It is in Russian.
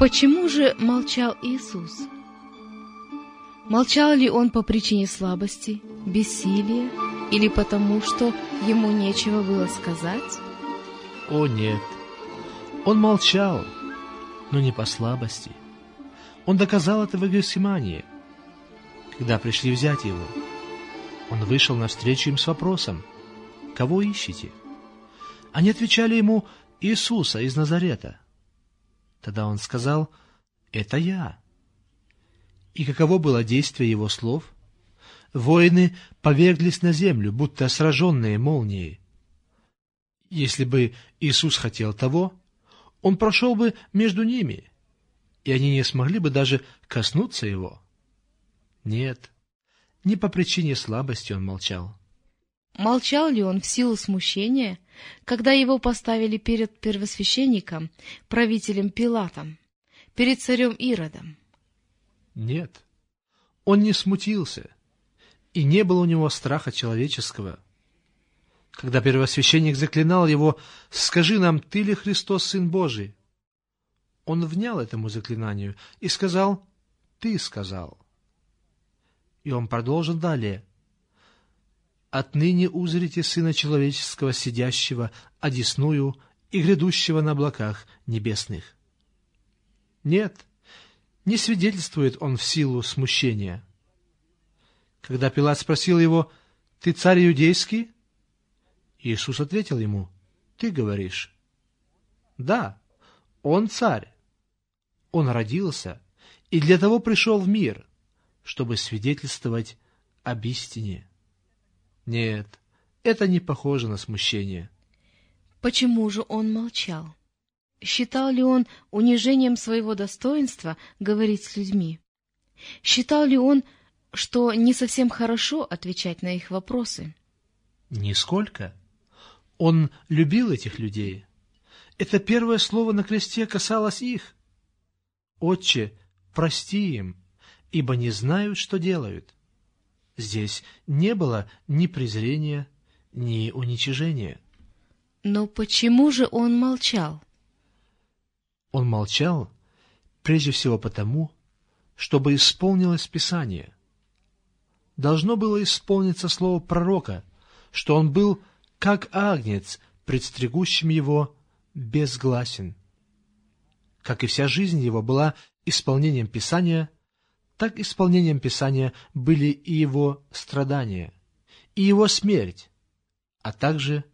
Почему же молчал Иисус? Молчал ли Он по причине слабости, бессилия или потому, что Ему нечего было сказать? О нет, Он молчал, но не по слабости. Он доказал это в Гефсимании. Когда пришли взять Его, Он вышел навстречу им с вопросом: «Кого ищете?» Они отвечали Ему: «Иисуса из Назарета». Тогда Он сказал: «Это я». И каково было действие Его слов? Воины поверглись на землю, будто сраженные молнией. Если бы Иисус хотел того, Он прошел бы между ними, и они не смогли бы даже коснуться Его. Нет, не по причине слабости Он молчал. Молчал ли Он в силу смущения, когда Его поставили перед первосвященником, правителем Пилатом, перед царем Иродом? Нет, Он не смутился, и не было у Него страха человеческого. Когда первосвященник заклинал Его: «Скажи нам, Ты ли Христос, Сын Божий?» Он внял этому заклинанию и сказал: «Ты сказал». И Он продолжил далее: «Отныне узрите Сына Человеческого, сидящего одесную и грядущего на облаках небесных». Нет, не свидетельствует Он в силу смущения. Когда Пилат спросил Его: «Ты царь иудейский?» Иисус ответил ему: «Ты говоришь». Да, Он царь. Он родился и для того пришел в мир, чтобы свидетельствовать об истине. Нет, это не похоже на смущение. Почему же Он молчал? Считал ли Он унижением своего достоинства говорить с людьми? Считал ли Он, что не совсем хорошо отвечать на их вопросы? Нисколько. Он любил этих людей. Это первое слово на кресте касалось их. «Отче, прости им, ибо не знают, что делают». Здесь не было ни презрения, ни уничижения. Но почему же Он молчал? Он молчал прежде всего потому, чтобы исполнилось Писание. Должно было исполниться слово пророка, что он был как агнец, пред стригущим его, безгласен. Как и вся жизнь его была исполнением Писания, так исполнением Писания были и его страдания, и его смерть, а также